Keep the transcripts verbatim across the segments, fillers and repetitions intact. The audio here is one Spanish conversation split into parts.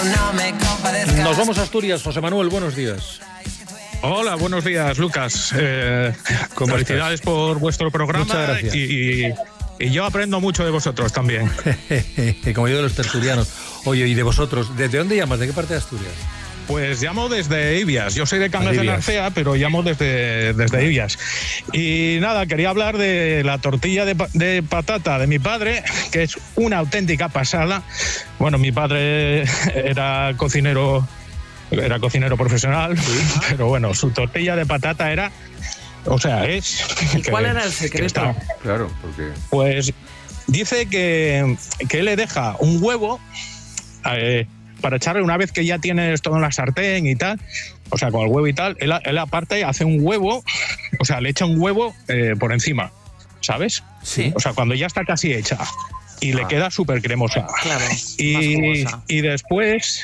Nos vamos a Asturias. José Manuel, buenos días. Hola, buenos días, Lucas. Eh, felicidades estás? por vuestro programa. Muchas gracias. Y, y, y yo aprendo mucho de vosotros también. Como yo de los tertulianos. Oye, ¿y de vosotros? ¿Desde dónde llamas? ¿De qué parte de Asturias? Pues llamo desde Ibias. Yo soy de Cangas de Narcea, pero llamo desde, desde Ibias. Y nada, quería hablar de la tortilla de, de patata de mi padre, que es una auténtica pasada. Bueno, mi padre era cocinero, era cocinero profesional, sí. Pero bueno, su tortilla de patata era... O sea, es... ¿Y que, cuál era el secreto? Está, claro, porque... Pues dice que, que él le deja un huevo... Eh, para echarle una vez que ya tienes todo en la sartén y tal, o sea, con el huevo y tal, él, él aparte hace un huevo, o sea, le echa un huevo eh, por encima, ¿sabes? Sí. O sea, cuando ya está casi hecha y ah. le queda súper cremosa. Claro, y, y después,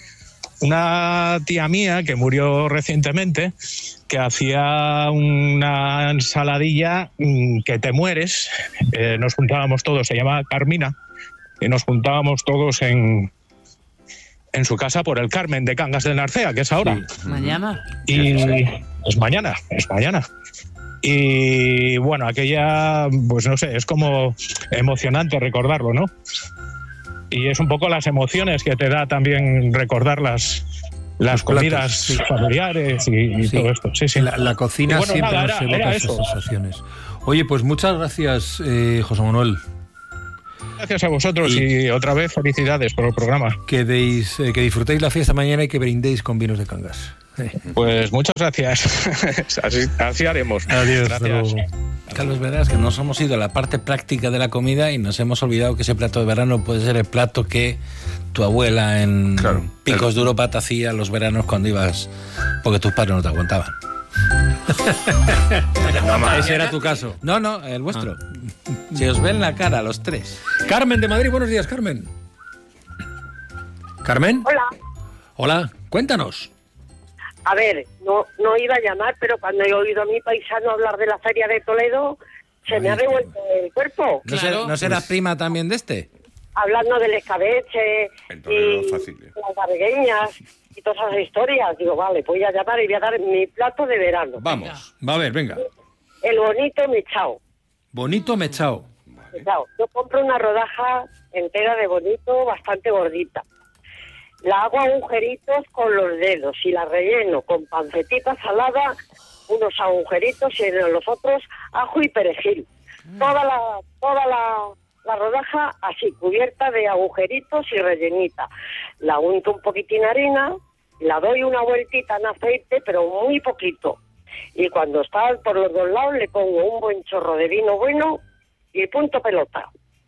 una tía mía que murió recientemente, que hacía una ensaladilla que te mueres, eh, nos juntábamos todos, se llama Carmina, y nos juntábamos todos en... en su casa por el Carmen de Cangas de Narcea, que es ahora. Sí. Mañana. Y es mañana, es mañana. Y bueno, aquella, pues no sé, es como emocionante recordarlo, ¿no? Y es un poco las emociones que te da también recordar las, las comidas sí. familiares y, y sí. todo esto. Sí, sí. La, la cocina bueno, siempre nada, nos era, evoca era esas sensaciones. Oye, pues muchas gracias, eh, José Manuel. Gracias a vosotros y, y otra vez felicidades por el programa. Que, deis, eh, que disfrutéis la fiesta mañana y que brindéis con vinos de Cangas. Eh. Pues muchas gracias. así, así haremos. Adiós. Gracias. Carlos, verás que nos hemos ido a la parte práctica de la comida y nos hemos olvidado que ese plato de verano puede ser el plato que tu abuela en claro, Picos el... de Europa te hacía los veranos cuando ibas, porque tus padres no te aguantaban. No, ese era tu caso. No, no, el vuestro. Ah. Se os ve en la cara los tres. Carmen de Madrid, buenos días, Carmen. ¿Carmen? Hola. Hola, cuéntanos. A ver, no, no iba a llamar, pero cuando he oído a mi paisano hablar de la feria de Toledo, se Ay, me ha revuelto el cuerpo. ¿No, claro. ser, ¿no será pues... prima también de este? Hablando del escabeche y fácil, ¿eh? las gargueñas y todas esas historias. Digo, vale, voy a llamar y voy a dar mi plato de verano. Vamos, va a ver, venga. El bonito mechao. Bonito mechao. Mechao. Yo compro una rodaja entera de bonito, bastante gordita. La hago agujeritos con los dedos y la relleno con pancetita salada, unos agujeritos y en los otros ajo y perejil. Mm. Toda la toda la, la rodaja así, cubierta de agujeritos y rellenita. La unto un poquitín harina, la doy una vueltita en aceite, pero muy poquito. Y cuando está por los dos lados le pongo un buen chorro de vino bueno y punto pelota.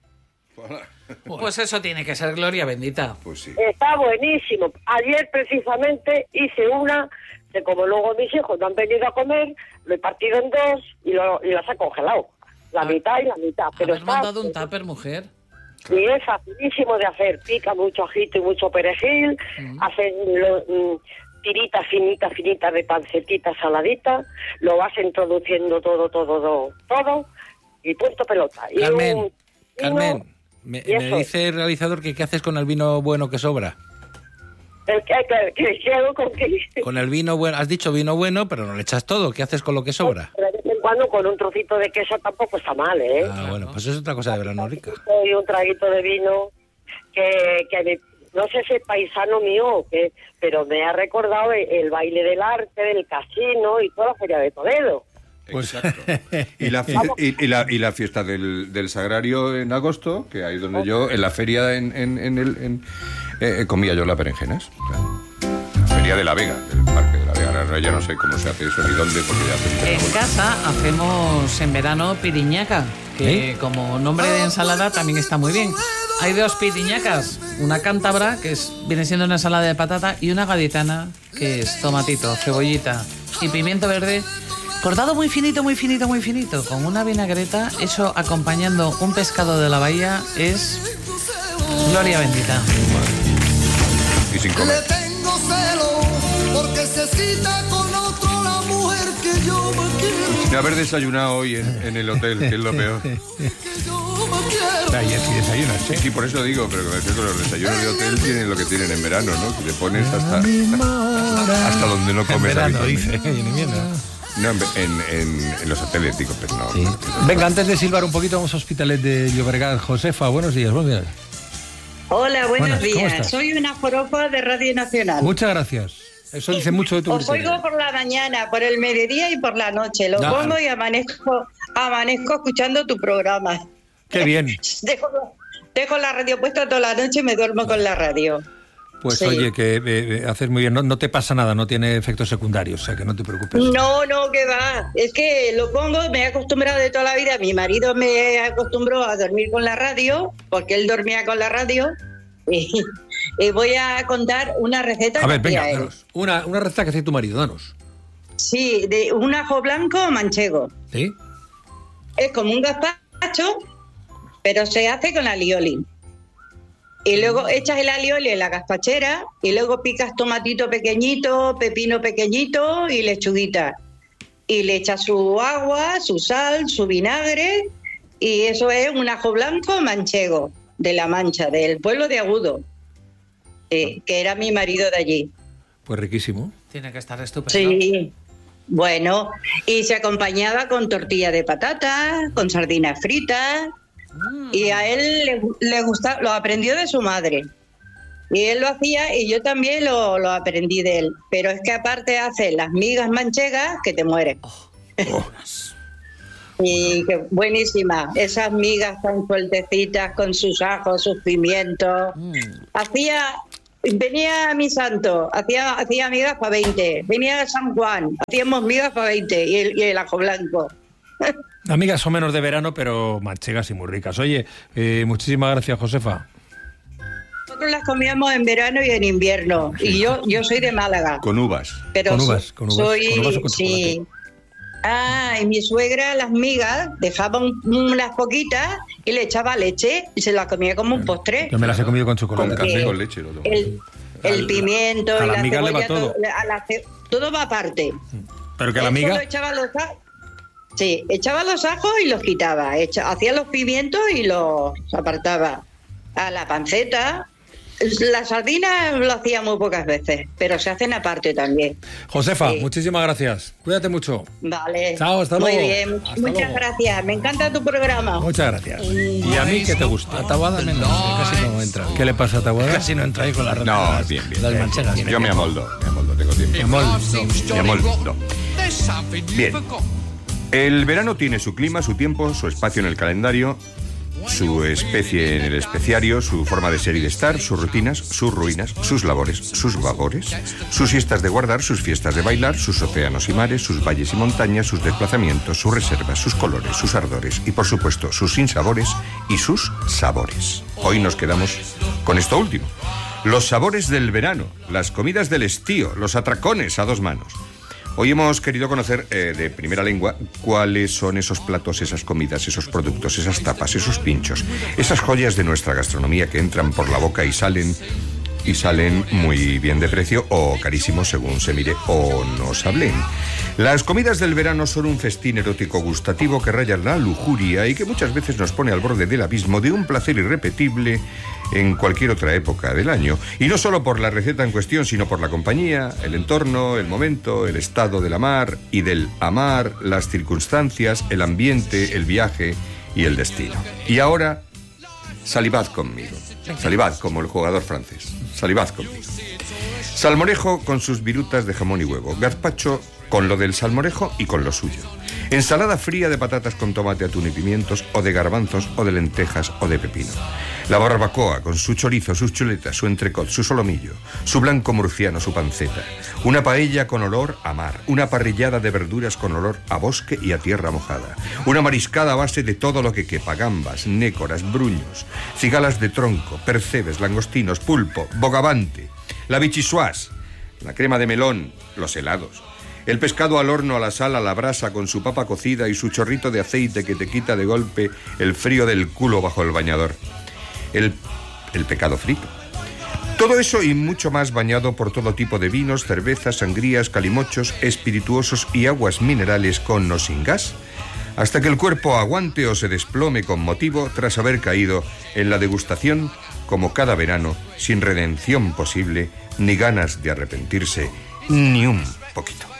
Pues eso tiene que ser gloria bendita. Pues sí. Está buenísimo. Ayer precisamente hice una, que como luego mis hijos no han venido a comer, lo he partido en dos y, lo, y las he congelado. La a mitad y la mitad. Pero ¿has mandado un tupper, mujer? Sí, es facilísimo de hacer. Pica mucho ajito y mucho perejil. Mm. Hacen lo, mm, tiritas finitas, finitas de pancetita saladita. Lo vas introduciendo todo, todo, todo, todo. Y punto pelota. Carmen, y un, Carmen. Uno, Me, me dice el realizador que qué haces con el vino bueno que sobra. ¿El qué, qué, qué, qué hago con qué? Con el vino bueno. Has dicho vino bueno, pero no le echas todo. ¿Qué haces con lo que sobra? Pero de vez en cuando con un trocito de queso tampoco está mal, ¿eh? Ah, bueno, pues es otra cosa de verano rica. Y un traguito de vino que, que me, no sé si es paisano mío o qué, pero me ha recordado el, el baile del arte, del casino y toda la feria de Toledo. Pues, exacto. Y la, y, y, la, y la fiesta del, del Sagrario en agosto, que ahí donde yo, en la feria en, en, en el en, eh, comía yo las berenjenas. La feria de la Vega, del parque de la Vega. Ahora ya no sé cómo se hace eso ni dónde, porque ya hace En casa hacemos en verano piriñaca, que ¿Eh? como nombre de ensalada también está muy bien. Hay dos piriñacas, una cántabra, que es, viene siendo una ensalada de patata, y una gaditana, que es tomatito, cebollita y pimiento verde, cortado muy finito, muy finito, muy finito, con una vinagreta. Eso acompañando un pescado de la bahía es gloria bendita. Y sin comer. Le tengo celo porque se cita con otro la mujer que yo me quiero. De haber desayunado hoy en, en el hotel, que es lo peor. Que yo me quiero. sea, y es y desayunas, ¿sí? Sí, por eso digo, pero me refiero que los desayunos de hotel tienen lo que tienen en verano, ¿no? Que le pones hasta, hasta, hasta donde no En comes verano, habitualmente. dice. Y en invierno. No, en, en, en, en los hoteles, digo, pero no. Sí. Venga, antes de silbar un poquito, vamos a Hospitalet de Llobregat. Josefa, buenos días. Buenos días. Hola, buenos Buenas, ¿cómo días. estás? Soy una joropa de Radio Nacional. Muchas gracias. Eso dice mucho de tu Os oigo por la mañana, por el mediodía y por la noche. Lo Claro. pongo y amanezco, amanezco escuchando tu programa. Qué bien. Dejo, dejo la radio puesta toda la noche y me duermo con la radio. Pues Sí. oye, que eh, haces muy bien. No, no te pasa nada, no tiene efectos secundarios, o sea que no te preocupes. No, no, que va. Es que lo pongo, me he acostumbrado de toda la vida. Mi marido me acostumbró a dormir con la radio, porque él dormía con la radio. Y, y voy a contar una receta A ver, que hacía venga, él. danos. Una, una receta que hace tu marido, danos. Sí, de un ajo blanco manchego. ¿Sí? Es como un gazpacho, pero se hace con alioli. Y luego echas el alioli en la gazpachera y luego picas tomatito pequeñito, pepino pequeñito y lechuguita. Y le echas su agua, su sal, su vinagre y eso es un ajo blanco manchego de La Mancha, del pueblo de Agudo, eh, que era mi marido de allí. Pues riquísimo. Tiene que estar estupendo. Sí, bueno, y se acompañaba con tortilla de patata, con sardinas fritas, y a él le, le gusta, lo aprendió de su madre. Y él lo hacía y yo también lo, lo aprendí de él. Pero es que aparte hace las migas manchegas que te mueres. Y que buenísima, esas migas tan sueltecitas con sus ajos, sus pimientos. Hacía, venía mi santo, hacía, hacía migas para veinte. Venía San Juan, hacíamos migas para veinte y el, y el ajo blanco. Amigas son menos de verano, pero manchegas y muy ricas. Oye, eh, muchísimas gracias, Josefa. Nosotros las comíamos en verano y en invierno. Y yo, yo soy de Málaga. Con uvas. Pero Con so- uvas, con uvas, soy, con uvas o con sí. Ah, y mi suegra las migas dejaba un- unas poquitas y le echaba leche y se las comía como un postre. Yo me las he comido con Con chocolate. café, Eh, con leche. Lo tomo. El, el Al- pimiento a y la la miga le va cebolla, todo. a la ce- todo va aparte. Pero que a la Él solo amiga... echaba los a- sí, echaba los ajos y los quitaba. Echa- hacía los pimientos y los apartaba. A la panceta. Las sardinas lo hacía muy pocas veces, pero se hacen aparte también. Josefa, Sí. muchísimas gracias. Cuídate mucho. Vale. Chao, hasta Muy luego. bien, Hasta muchas luego. gracias. Me encanta tu programa. Muchas gracias. ¿Y a mí qué te gusta? A Taboada menos, que casi no entra. ¿Qué le pasa a Taboada? Casi no entra ahí con las No, las- bien, bien. las bien, manchegas. bien. Yo me amoldo, me amoldo, tengo tiempo. Mi amor, no. Me amoldo. Bien. El verano tiene su clima, su tiempo, su espacio en el calendario, su especie en el especiario, su forma de ser y de estar, sus rutinas, sus ruinas, sus labores, sus vagores, sus siestas de guardar, sus fiestas de bailar, sus océanos y mares, sus valles y montañas, sus desplazamientos, sus reservas, sus colores, sus ardores y, por supuesto, sus sinsabores y sus sabores. Hoy nos quedamos con esto último. Los sabores del verano, las comidas del estío, los atracones a dos manos. Hoy hemos querido conocer eh, de primera lengua cuáles son esos platos, esas comidas, esos productos, esas tapas, esos pinchos, esas joyas de nuestra gastronomía que entran por la boca y salen y salen muy bien de precio o carísimos según se mire o nos hablen. Las comidas del verano son un festín erótico gustativo que raya la lujuria y que muchas veces nos pone al borde del abismo de un placer irrepetible en cualquier otra época del año. Y no solo por la receta en cuestión, sino por la compañía, el entorno, el momento, el estado del amar y del amar, las circunstancias, el ambiente, el viaje y el destino. Y ahora, salivad conmigo. Salivad como el jugador francés. Salivad conmigo. Salmorejo con sus virutas de jamón y huevo. Gazpacho con lo del salmorejo y con lo suyo. Ensalada fría de patatas con tomate, atún y pimientos, o de garbanzos, o de lentejas, o de pepino. La barbacoa con su chorizo, sus chuletas, su entrecot, su solomillo, su blanco murciano, su panceta. Una paella con olor a mar. Una parrillada de verduras con olor a bosque y a tierra mojada. Una mariscada a base de todo lo que quepa. Gambas, nécoras, bruños, cigalas de tronco, percebes, langostinos, pulpo, bogavante. La bichisuas, la crema de melón, los helados. El pescado al horno, a la sal, a la brasa, con su papa cocida y su chorrito de aceite que te quita de golpe el frío del culo bajo el bañador. El, el pecado frito. Todo eso y mucho más bañado por todo tipo de vinos, cervezas, sangrías, calimochos, espirituosos y aguas minerales con o sin gas. hasta que el cuerpo aguante o se desplome con motivo tras haber caído en la degustación, como cada verano, sin redención posible, ni ganas de arrepentirse, ni un poquito.